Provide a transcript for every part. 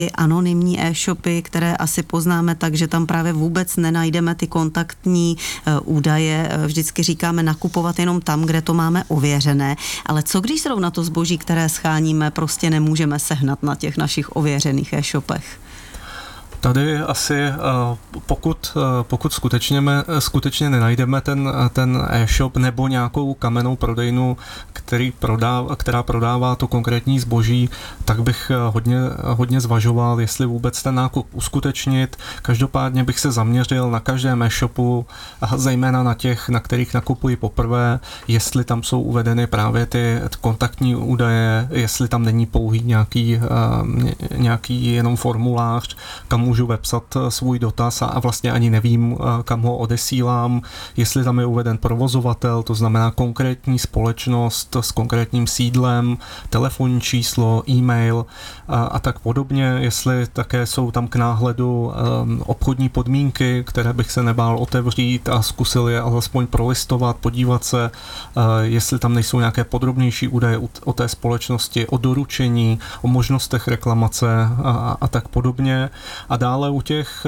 anonymní e-shopy, které asi poznáme tak, že tam právě vůbec nenajdeme ty kontaktní údaje. Vždycky říkáme nakupovat jenom tam, kde to máme ověřené. Ale co když zrovna to zboží, které scháníme, prostě nemůžeme sehnat na těch našich ověřených e-shopech? Tady asi, pokud skutečně nenajdeme ten e-shop nebo nějakou kamennou prodejnu, která prodává to konkrétní zboží, tak bych hodně zvažoval, jestli vůbec ten nákup uskutečnit. Každopádně bych se zaměřil na každém e-shopu, zejména na těch, na kterých nakupuji poprvé, jestli tam jsou uvedeny právě ty kontaktní údaje, jestli tam není pouhý nějaký jenom formulář, kam můžu vepsat svůj dotaz a vlastně ani nevím, kam ho odesílám, jestli tam je uveden provozovatel, to znamená konkrétní společnost s konkrétním sídlem, telefonní číslo, e-mail a tak podobně, jestli také jsou tam k náhledu obchodní podmínky, které bych se nebál otevřít a zkusil je alespoň prolistovat, podívat se, jestli tam nejsou nějaké podrobnější údaje o té společnosti, o doručení, o možnostech reklamace a tak podobně. A dále u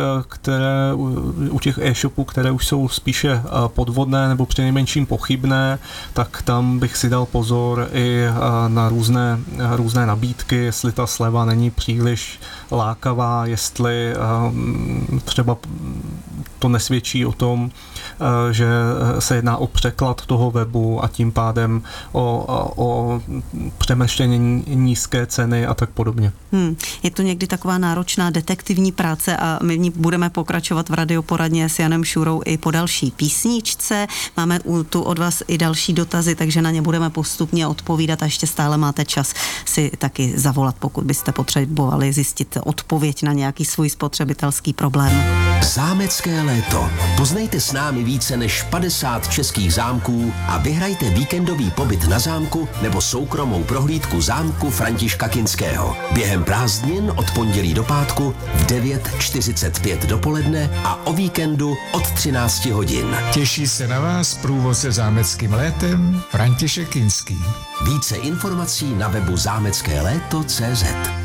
těch e-shopů, které už jsou spíše podvodné nebo přinejmenším pochybné, tak tam bych si dal pozor i na různé nabídky, jestli ta sleva není příliš lákavá, jestli třeba to nesvědčí o tom, že se jedná o překlad toho webu a tím pádem o přemýšlení nízké ceny a tak podobně. Je to někdy taková náročná detektivní práce a my v ní budeme pokračovat v radioporadně s Janem Šurou i po další písničce. Máme tu od vás i další dotazy, takže na ně budeme postupně odpovídat a ještě stále máte čas si taky zavolat, pokud byste potřebovali zjistit odpověď na nějaký svůj spotřebitelský problém. Zámecké léto. Poznejte s námi více než 50 českých zámků a vyhrajte víkendový pobyt na zámku nebo soukromou prohlídku zámku Františka Kinského. Během prázdnin od pondělí do pátku v 9:45 dopoledne a o víkendu od 13 hodin. Těší se na vás průvodce zámeckým létem František Kinský. Více informací na webu zámeckéléto.cz.